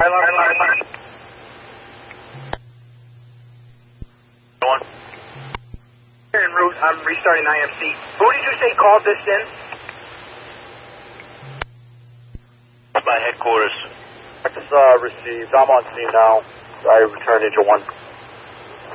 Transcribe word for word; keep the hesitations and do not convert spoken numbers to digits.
One. En route, I'm restarting I M C. Who did you say called this in? By headquarters. This uh, received. I'm on scene now. I return Angel one.